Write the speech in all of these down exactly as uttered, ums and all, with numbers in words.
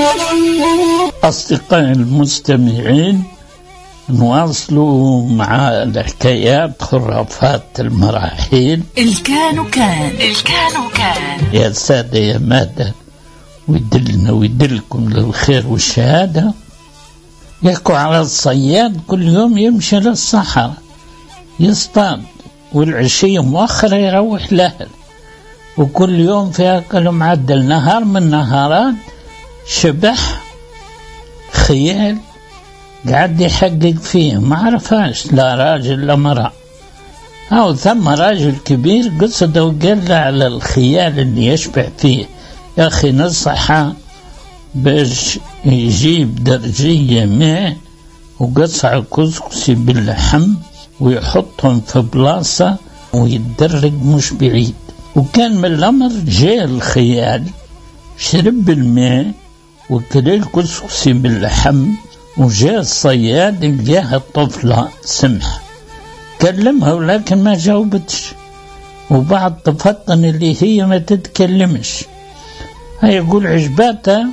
أصدقائي المستمعين، نواصلوا مع الحكايات خرافات المراحيل. الكانوا كان الكانوا كان يا سادة يا مادة، ويدلنا ويدلكم للخير والشهادة. يحكوا على الصياد كل يوم يمشي للصحراء يصطاد، والعشية مؤخرة يروح لأهل، وكل يوم في أكل معدل. نهار من نهارات شبح خيال قاعد يحقق فيه، ما عرفاش لا راجل لا مرأة. أو ثم راجل كبير قصده وقال له على الخيال اللي يشبح فيه: يا أخي نصحه باش يجيب درجية ماء وقصع كسكسي باللحم ويحطهم في بلاصة ويتدرج مش بعيد. وكان من الأمر جاء الخيال شرب الماء وكل الكسكسي باللحم، وجاء الصياد لقاها الطفلة سمح، كلمها ولكن ما جاوبتش، وبعد تفطن اللي هي ما تتكلمش. هي يقول عجباتها،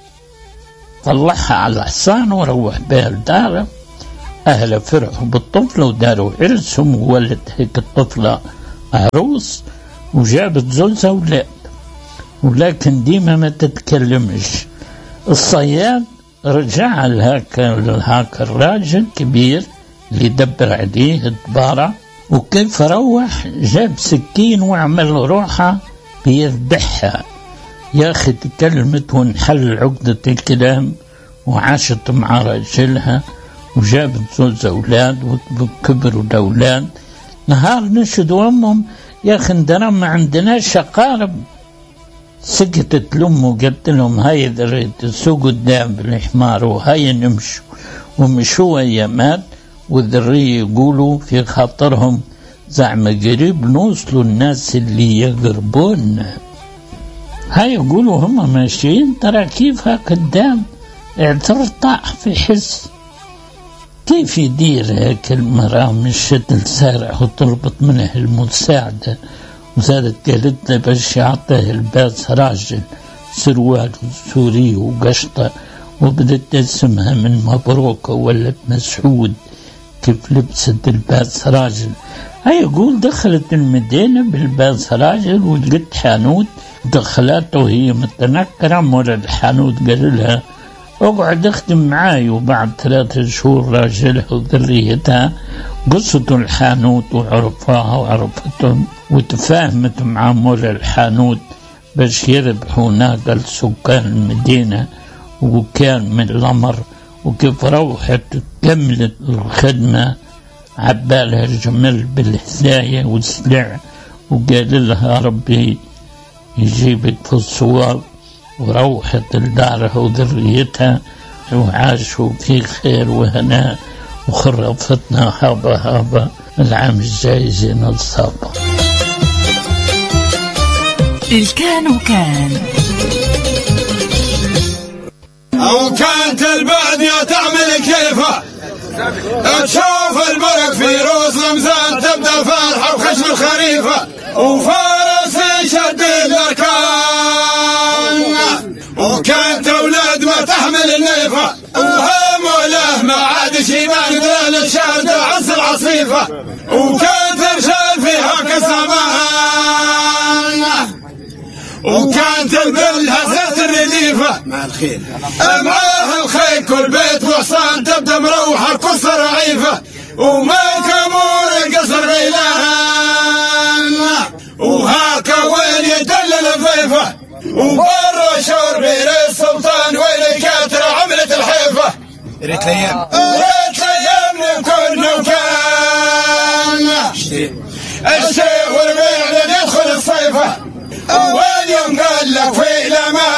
طلعها على الحصان وروح بها لداره. أهلا فرحوا بالطفلة وداروا عرسهم، وولد هيك الطفلة عروس، وجابت زوجها أولاد، ولكن ديما ما تتكلمش. الصياد رجع لهاك لهاك الراجل كبير اللي يدبر عليه الدبارة، وكيف روح جاب سكين وعمل روحه بيذبحها. يا أخي تكلمت وانحل عقدة الكلام وعاشت مع رجلها وجابت زوج أولاد وكبروا الأولاد. نهار نشدوا أمهم: يا أخي ندرا ما عندناش أقارب. سكتت لأمه وقلت لهم: هاي ذريت السوق قدام بالحمار وهاي نمشوا. ومشوا أيامات، والذرية يقولوا في خاطرهم: زعم قريب نوصلوا الناس اللي يقربون. هاي يقولوا هم ماشيين ترى كيفها قدام اعترطح في حس. كيف يدير هيك المرأة مشت السارع وطلبت منه المساعدة، وزادت قالت له باش يعطيه الباس راجل سروال سوري وقشطة، وبدت اسمها من مبروك ولد مسعود كيف لبست الباس راجل. هاي يقول دخلت المدينة بالباس راجل ولقت حانوت، دخلته وهي متنكرة. مول الحانوت قال لها: اقعد اخدم معاي. وبعد ثلاثة شهور راجلها وذريتها قصتوا الحانوت وعرفاها وعرفتهم، وتفاهمت مع مول الحانوت باش يربحوا ناقل سكان المدينة. وكان من الأمر وكيف روحت كملت الخدمة عبالها الجمل بالهدايا والسلع، وقال لها: ربي يجيبك في الصواب. وروحت لدارها وذريتها وعاشوا في خير وهناء، وخرفتنا هابا هابا العام الجاي زين الصابة. الكان وكان أو كانت البادية تعمل كيفها، تشوف البرق في روس رمزان تبدأ فرحة وخشم الخريفة، وفارس يشد الأركان. وكانت أولاد ما تحمل النيفة، وهم وله ما عاد شي ما ندرى للشهد عز العصيفة. وكانت رجال فيها كسمان، وكانت البل هزت الرديفة مع الخيل، معاه الخيل كل بيت وحصان تبدأ مروحة قصة رعيفة. وما كمور القصر غيلان، وهاكا وين يدلل الضيفة. وبرا شور بير السلطان وين كاتر عملت الحيفة. ريت الايام ريت الايام لكل مكان، الشيء والربيع لن يدخل الصيفة. واليوم قال لك في الامان